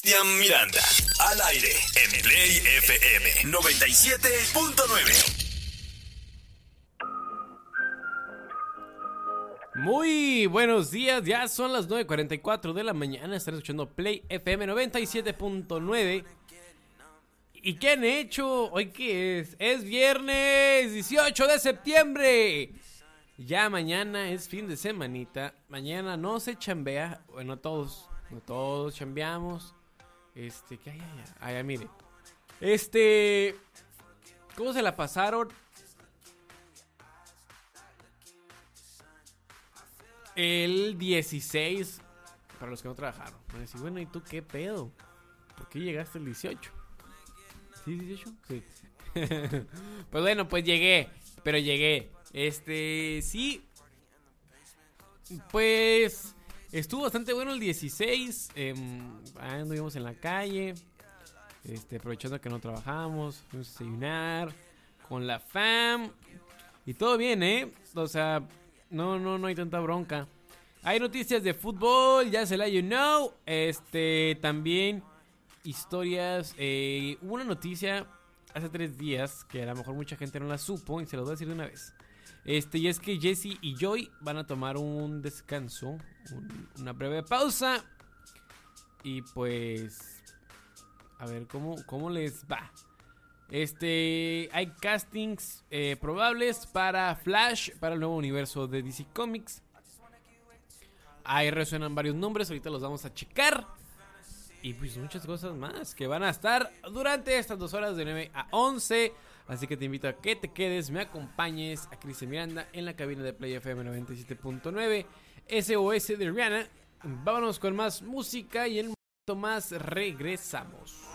Cristian Miranda, al aire en Play FM 97.9. Muy buenos días, ya son las 9:44 de la mañana, están escuchando Play FM 97.9. ¿Y qué han hecho? ¿Hoy qué es? Es viernes 18 de septiembre. Ya mañana es fin de semanita. Mañana no se chambea. Bueno, no todos chambeamos. ¿Qué hay allá? Allá, mire. ¿Cómo se la pasaron? El 16, para los que no trabajaron. Van a decir, bueno, ¿y tú qué pedo? ¿Por qué llegaste el 18? ¿Sí, 18? Sí. Pues bueno, pues llegué. Pero llegué. Sí. Pues estuvo bastante bueno el 16. Anduvimos en la calle. Aprovechando que no trabajamos. Fuimos a desayunar con la fam. Y todo bien, ¿eh? O sea, no hay tanta bronca. Hay noticias de fútbol, ya se la you know. También historias. Hubo una noticia hace 3 días que a lo mejor mucha gente no la supo y se los voy a decir de una vez. Y es que Jesse y Joy van a tomar un descanso, una breve pausa. Y pues a ver cómo les va. Hay castings probables para Flash, para el nuevo universo de DC Comics. Ahí resuenan varios nombres, ahorita los vamos a checar. Y pues muchas cosas más que van a estar durante estas 2 horas de 9 a 11. Así que te invito a que te quedes, me acompañes a Cristian Miranda en la cabina de Play FM 97.9. SOS de Rihanna. Vámonos con más música y en un momento más regresamos.